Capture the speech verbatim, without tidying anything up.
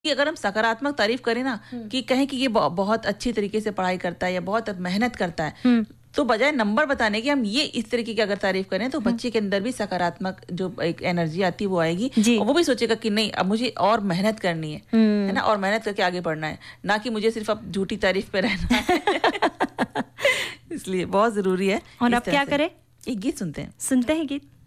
कि अगर हम सकारात्मक तारीफ करें ना कि कहें कि ये बहुत अच्छी तरीके से पढ़ाई करता है या बहुत मेहनत करता है, तो बजाय नंबर बताने के हम ये इस तरीके की अगर तारीफ करें तो बच्चे के अंदर भी सकारात्मक जो एक एनर्जी आती है वो आएगी और वो भी सोचेगा कि नहीं अब मुझे और मेहनत करनी है है ना, और मेहनत करके आगे बढ़ना है, ना कि मुझे सिर्फ अब झूठी तारीफ पे रहना है। इसलिए बहुत जरूरी है। और अब क्या करें? एक गीत सुनते हैं सुनते हैं गीत।